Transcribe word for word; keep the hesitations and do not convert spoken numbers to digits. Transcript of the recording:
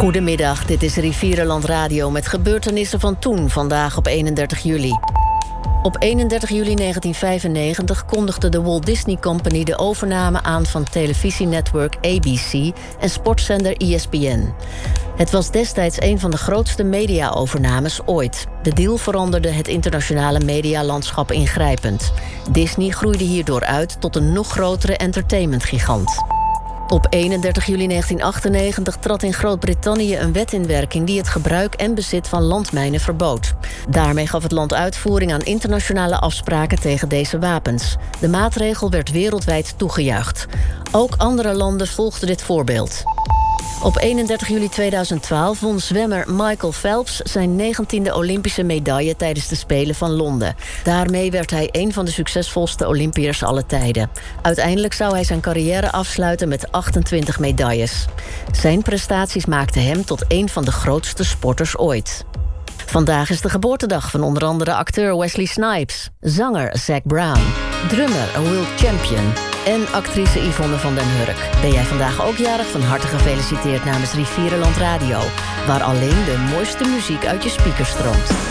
Goedemiddag, dit is Rivierenland Radio met gebeurtenissen van toen, vandaag op eenendertig juli. Op eenendertig juli negentien vijfennegentig kondigde de Walt Disney Company de overname aan van televisienetwerk A B C en sportzender E S P N. Het was destijds een van de grootste media-overnames ooit. De deal veranderde het internationale medialandschap ingrijpend. Disney groeide hierdoor uit tot een nog grotere entertainmentgigant. Op eenendertig juli negentien achtennegentig trad in Groot-Brittannië een wet in werking die het gebruik en bezit van landmijnen verbood. Daarmee gaf het land uitvoering aan internationale afspraken tegen deze wapens. De maatregel werd wereldwijd toegejuicht. Ook andere landen volgden dit voorbeeld. Op eenendertig juli tweeduizend twaalf won zwemmer Michael Phelps zijn negentiende Olympische medaille tijdens de Spelen van Londen. Daarmee werd hij een van de succesvolste Olympiërs aller tijden. Uiteindelijk zou hij zijn carrière afsluiten met achtentwintig medailles. Zijn prestaties maakten hem tot een van de grootste sporters ooit. Vandaag is de geboortedag van onder andere acteur Wesley Snipes, zanger Zac Brown, drummer Will Champion en actrice Yvonne van den Hurk. Ben jij vandaag ook jarig? Van harte gefeliciteerd namens Rivierenland Radio, waar alleen de mooiste muziek uit je speakers stroomt.